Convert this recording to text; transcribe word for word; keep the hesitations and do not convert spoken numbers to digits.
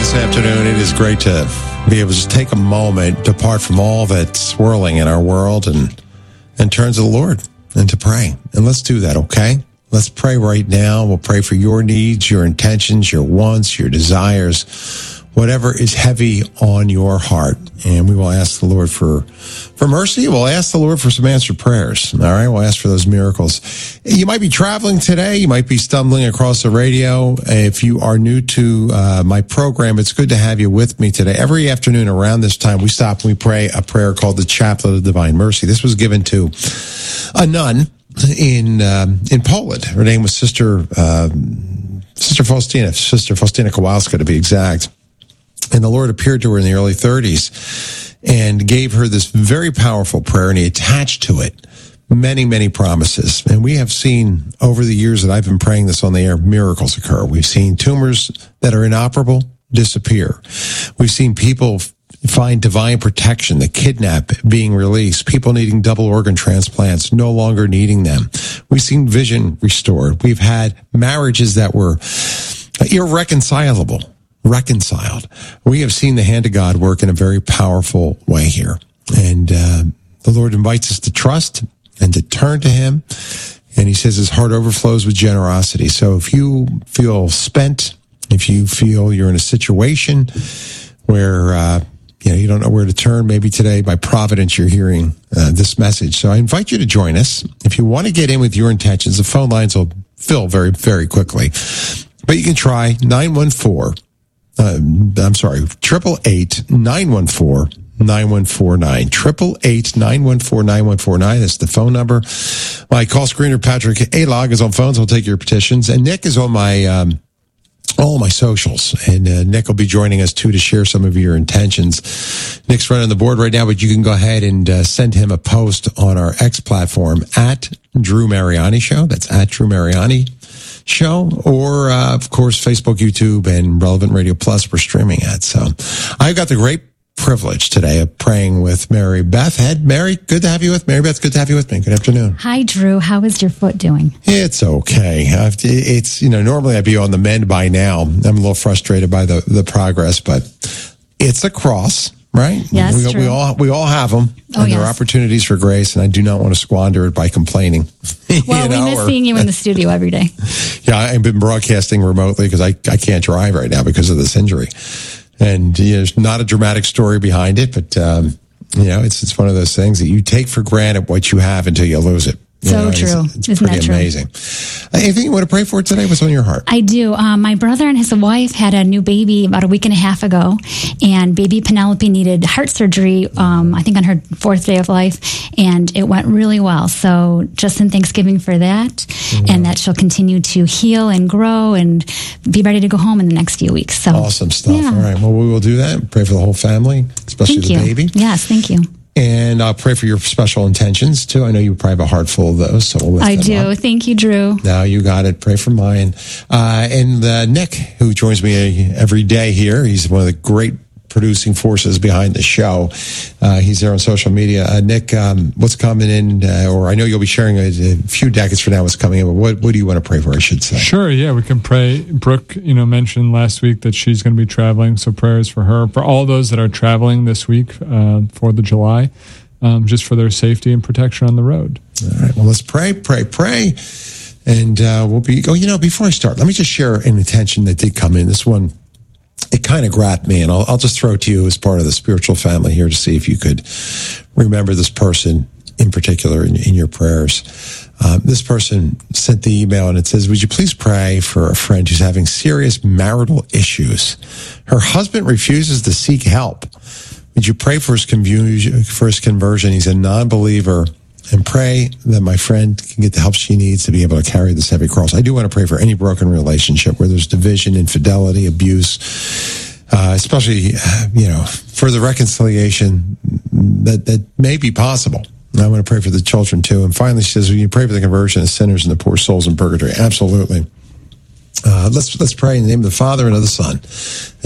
this afternoon. It is great to be able to just take a moment, depart from all that's swirling in our world and, and turn to the Lord and to pray. And let's do that, okay? Let's pray right now. We'll pray for your needs, your intentions, your wants, your desires, whatever is heavy on your heart. And we will ask the Lord for, for mercy. We'll ask the Lord for some answered prayers. All right. We'll ask for those miracles. You might be traveling today. You might be stumbling across the radio. If you are new to uh, my program, it's good to have you with me today. Every afternoon around this time, we stop and we pray a prayer called the Chaplet of Divine Mercy. This was given to a nun in, um, in Poland. Her name was Sister, uh, Sister Faustina, Sister Faustina Kowalska to be exact. And the Lord appeared to her in the early thirties and gave her this very powerful prayer, and he attached to it many, many promises. And we have seen over the years that I've been praying this on the air, miracles occur. We've seen tumors that are inoperable disappear. We've seen people find divine protection, the kidnap being released, people needing double organ transplants, no longer needing them. We've seen vision restored. We've had marriages that were irreconcilable. reconciled. We have seen the hand of God work in a very powerful way here. And uh, the Lord invites us to trust and to turn to him. And he says his heart overflows with generosity. So if you feel spent, if you feel you're in a situation where uh, you know you don't know where to turn, maybe today by providence you're hearing uh, this message. So I invite you to join us. If you want to get in with your intentions, the phone lines will fill very, very quickly. But you can try nine one four Uh, I'm sorry, triple eight nine one four nine one four nine. Triple eight nine one four nine one four nine. That's the phone number. My call screener Patrick Alog is on phones. I'll take your petitions, and Nick is on my um, all my socials. And uh, Nick will be joining us too to share some of your intentions. Nick's running the board right now, but you can go ahead and uh, send him a post on our X platform at Drew Mariani Show. That's at Drew Mariani Show, or uh, of course Facebook, YouTube, and Relevant Radio Plus we're streaming at. So I've got the great privilege today of praying with Mary Beth Head. Mary, good to have you with Mary Beth. Good to have you with me. Good afternoon. Hi, Drew. How is your foot doing? It's okay. I've, it's you know normally I'd be on the mend by now. I'm a little frustrated by the the progress, but it's a cross. Right? Yes, we, true. we all we all have them, oh, and yes. there are opportunities for grace, and I do not want to squander it by complaining. Well, you know, we miss or, seeing you in the studio every day. Yeah, I've been broadcasting remotely because I, I can't drive right now because of this injury, and you know, there's not a dramatic story behind it, but um, you know, it's it's one of those things that you take for granted what you have until you lose it. You so know, true. It's, it's Isn't pretty that true? amazing. Uh, anything you want to pray for today? What's on your heart? I do. Um, my brother and his wife had a new baby about a week and a half ago, and baby Penelope needed heart surgery, um, I think on her fourth day of life, and it went really well. So just in thanksgiving for that, mm-hmm. and that she'll continue to heal and grow and be ready to go home in the next few weeks. So awesome stuff. Yeah. All right. Well, we will do that. Pray for the whole family, especially thank the you. baby. Yes, thank you. And I'll pray for your special intentions, too. I know you probably have a heart full of those, so we'll lift I them do. up. Thank you, Drew. Now you got it. Pray for mine. Uh, and uh, Nick, who joins me every day here, he's one of the great producing forces behind the show. Uh, he's there on social media. Uh, Nick, um, what's coming in, uh, or I know you'll be sharing a, a few decades from now what's coming in, but what, what do you want to pray for, I should say? Sure, yeah, we can pray. Brooke, you know, mentioned last week that she's going to be traveling, so prayers for her. For all those that are traveling this week, uh, fourth of July, Um, just for their safety and protection on the road. All right. Well, let's pray, pray, pray. And uh, we'll be, oh, you know, before I start, let me just share an intention that did come in. This one, it kind of grabbed me, and I'll, I'll just throw it to you as part of the spiritual family here to see if you could remember this person in particular in, in your prayers. Um, this person sent the email, and it says, would you please pray for a friend who's having serious marital issues? Her husband refuses to seek help. Would you pray for his, confusion, for his conversion? He's a non-believer, and pray that my friend can get the help she needs to be able to carry this heavy cross. I do want to pray for any broken relationship where there's division, infidelity, abuse, uh, especially, uh, you know, for the reconciliation that, that may be possible. And I want to pray for the children too. And finally, she says, will you pray for the conversion of sinners and the poor souls in purgatory? Absolutely. Uh, let's, let's pray in the name of the Father and of the Son